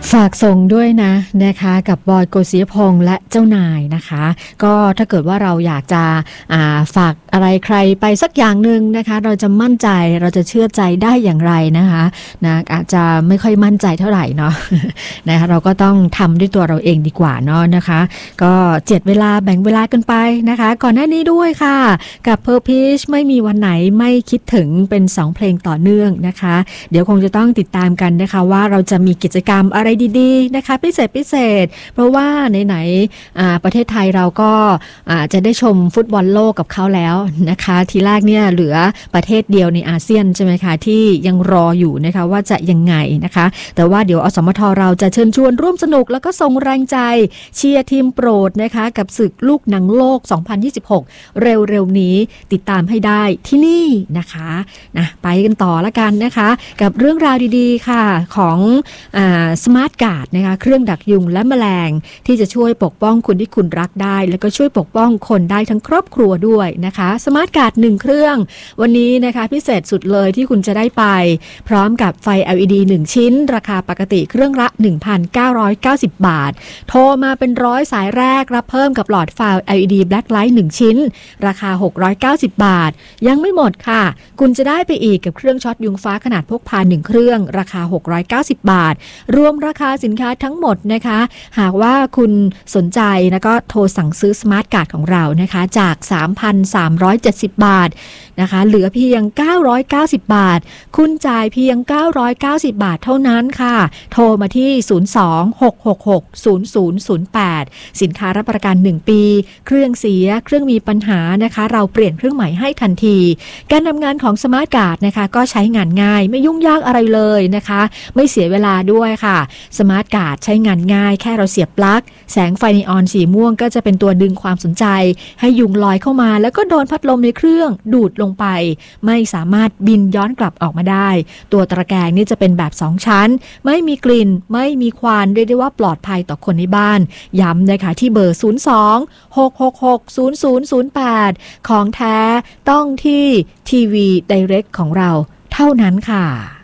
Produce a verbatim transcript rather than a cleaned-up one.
ฝากส่งด้วยนะนะคะกับบอยโกศิยพงษ์และเจ้านายนะคะก็ถ้าเกิดว่าเราอยากจะฝากอะไรใครไปสักอย่างหนึ่งนะคะเราจะมั่นใจเราจะเชื่อใจได้อย่างไรนะคะนะอาจจะไม่ค่อยมั่นใจเท่าไหร่เนาะนะคะเราก็ต้องทำด้วยตัวเราเองดีกว่าเนาะนะคะก็เจ็ดเวลาแบ่งเวลากันไปนะคะก่อนหน้านี้ด้วยค่ะกับ Pearl Peach ไม่มีวันไหนไม่คิดถึงเป็นสองเพลงต่อเนื่องนะคะเดี๋ยวคงจะต้องติดตามกันนะคะว่าเราจะมีกิจกรรมอะไรดีๆนะคะพิเศษพิเศษเพราะว่าไหนๆประเทศไทยเราก็จะได้ชมฟุตบอลโลกกับเขาแล้วนะคะทีแรกเนี่ยเหลือประเทศเดียวในอาเซียนใช่ไหมคะที่ยังรออยู่นะคะว่าจะยังไงนะคะแต่ว่าเดี๋ยวอสมทเราจะเชิญชวนร่วมสนุกแล้วก็ส่งแรงใจเชียร์ทีมโปรดนะคะกับศึกลูกหนังโลกสองพันยี่สิบหกเร็วๆนี้ติดตามให้ได้ที่นี่นะคะนะไปกันต่อละกันนะคะกับเรื่องราวดีๆค่ะของอ่าสมาร์ทการ์ดนะคะเครื่องดักยุงและแมลงที่จะช่วยปกป้องคุณที่คุณรักได้แล้วก็ช่วยปกป้องคนได้ทั้งครอบครัวด้วยนะคะสมาร์ทการ์ดหนึ่งเครื่องวันนี้นะคะพิเศษสุดเลยที่คุณจะได้ไปพร้อมกับไฟ แอล อี ดี หนึ่งชิ้นราคาปกติเครื่องละ หนึ่งพันเก้าร้อยเก้าสิบ บาทโทรมาเป็นร้อยสายแรกรับเพิ่มกับหลอดไฟ แอล อี ดี Black Light หนึ่งชิ้นราคาหกร้อยเก้าสิบบาทยังไม่หมดค่ะคุณจะได้ไปอีกกับเครื่องช็อตยุงฟ้าขนาดพกพาหนึ่งเครื่องราคาหกร้อยเก้าสิบบาทรวมราคาสินค้าทั้งหมดนะคะหากว่าคุณสนใจแล้วก็โทรสั่งซื้อสมาร์ทการ์ดของเรานะคะจาก สามพันสามร้อยเจ็ดสิบ บาทนะคะเหลือเพียงเก้าร้อยเก้าสิบบาทคุณจ่ายเพียงเก้าร้อยเก้าสิบบาทเท่านั้นค่ะโทรมาที่ศูนย์ สอง หก หก หก ศูนย์ ศูนย์ ศูนย์ แปดสินค้ารับประกันหนึ่งปีเครื่องเสียเครื่องมีปัญหานะคะเราเปลี่ยนเครื่องใหม่ให้ทันทีการทำงานของสมาร์ทการ์ดนะคะก็ใช้งานง่ายไม่ยุ่งยากอะไรเลยนะคะไม่เสียเวลาด้วยค่ะสมาร์ทการ์ดใช้งานง่ายแค่เราเสียบปลั๊กแสงไฟนีออนสีม่วงก็จะเป็นตัวดึงความสนใจให้ยุงลอยเข้ามาแล้วก็โดนพัดลมในเครื่องดูดลงไปไม่สามารถบินย้อนกลับออกมาได้ตัวตะแกรงนี่จะเป็นแบบสองชั้นไม่มีกลิ่นไม่มีควันเรียกได้ว่าปลอดภัยต่อคนในบ้านย้ำนะคะที่เบอร์ศูนย์ สอง หก หก หก ศูนย์ ศูนย์ ศูนย์ แปดของแท้ต้องที่ทีวีไดเรกของเราเท่านั้นค่ะ